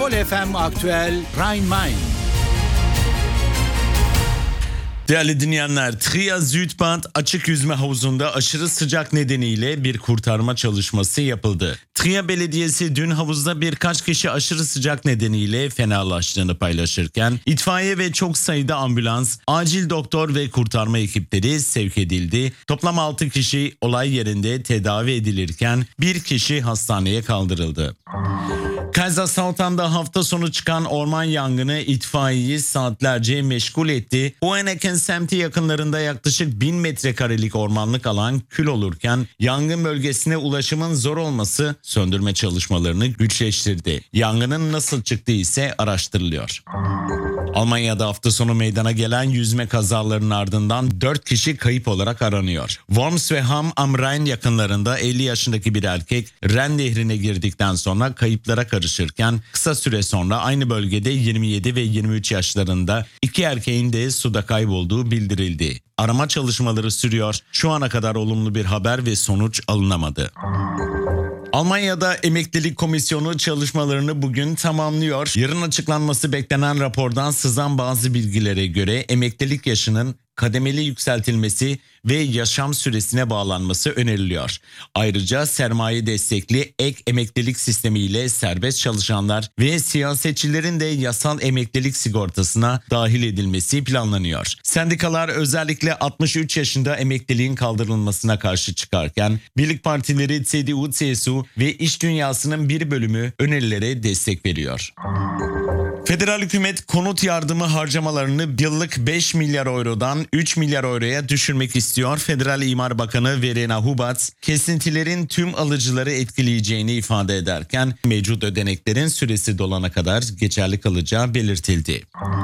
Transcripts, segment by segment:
Metropol FM Aktüel Rhein-Main. Değerli dinleyenler, Trier Südbad açık yüzme havuzunda aşırı sıcak nedeniyle bir kurtarma çalışması yapıldı. Trier Belediyesi dün havuzda birkaç kişi aşırı sıcak nedeniyle fenalaştığını paylaşırken itfaiye ve çok sayıda ambulans, acil doktor ve kurtarma ekipleri sevk edildi. Toplam 6 kişi olay yerinde tedavi edilirken bir kişi hastaneye kaldırıldı. Kaiserslautern'da hafta sonu çıkan orman yangını itfaiyeyi saatlerce meşgul etti. Hoheneken semti yakınlarında yaklaşık 1000 metrekarelik ormanlık alan kül olurken yangın bölgesine ulaşımın zor olması söndürme çalışmalarını güçleştirdi. Yangının nasıl çıktığı ise araştırılıyor. Almanya'da hafta sonu meydana gelen yüzme kazalarının ardından 4 kişi kayıp olarak aranıyor. Worms ve Ham am Rhein yakınlarında 50 yaşındaki bir erkek Ren Nehri'ne girdikten sonra kayıplara karışırken kısa süre sonra aynı bölgede 27 ve 23 yaşlarında 2 erkeğin de suda kaybolduğu bildirildi. Arama çalışmaları sürüyor. Şu ana kadar olumlu bir haber ve sonuç alınamadı. Almanya'da Emeklilik Komisyonu çalışmalarını bugün tamamlıyor. Yarın açıklanması beklenen rapordan sızan bazı bilgilere göre emeklilik yaşının kademeli yükseltilmesi ve yaşam süresine bağlanması öneriliyor. Ayrıca sermaye destekli ek emeklilik sistemiyle serbest çalışanlar ve siyasetçilerin de yasal emeklilik sigortasına dahil edilmesi planlanıyor. Sendikalar özellikle 63 yaşında emekliliğin kaldırılmasına karşı çıkarken birlik partileri CDU, CSU ve iş dünyasının bir bölümü önerilere destek veriyor. Federal hükümet konut yardımı harcamalarını yıllık 5 milyar eurodan 3 milyar euroya düşürmek istiyor. Federal İmar Bakanı Verena Huberts kesintilerin tüm alıcıları etkileyeceğini ifade ederken mevcut ödeneklerin süresi dolana kadar geçerli kalacağı belirtildi.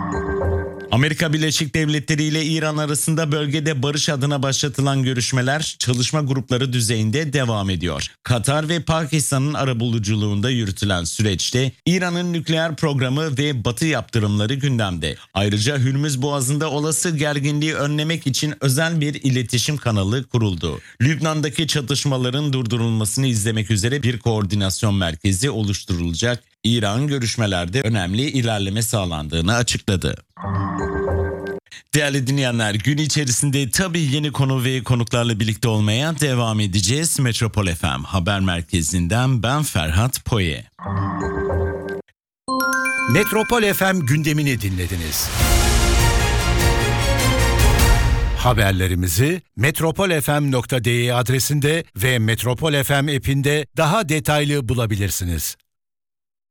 Amerika Birleşik Devletleri ile İran arasında bölgede barış adına başlatılan görüşmeler çalışma grupları düzeyinde devam ediyor. Katar ve Pakistan'ın arabuluculuğunda yürütülen süreçte İran'ın nükleer programı ve Batı yaptırımları gündemde. Ayrıca Hürmüz Boğazı'nda olası gerginliği önlemek için özel bir iletişim kanalı kuruldu. Lübnan'daki çatışmaların durdurulmasını izlemek üzere bir koordinasyon merkezi oluşturulacak. İran görüşmelerde önemli ilerleme sağlandığını açıkladı. Değerli dinleyenler, gün içerisinde tabii yeni konu ve konuklarla birlikte olmaya devam edeceğiz. Metropol FM Haber Merkezi'nden ben Ferhat Poye. Metropol FM gündemini dinlediniz. Haberlerimizi metropolfm.de adresinde ve Metropol FM app'inde daha detaylı bulabilirsiniz.